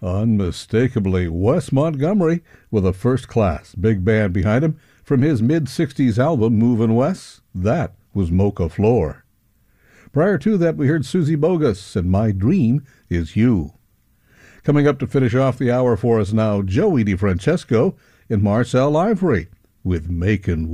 Unmistakably Wes Montgomery with a first-class big band behind him from his mid-60s album Movin' Wes. That was Mocha Floor. Prior to that, we heard Susie Bogus and My Dream Is You. Coming up to finish off the hour for us now, Joey DeFrancesco and Marcel Ivory with Makin'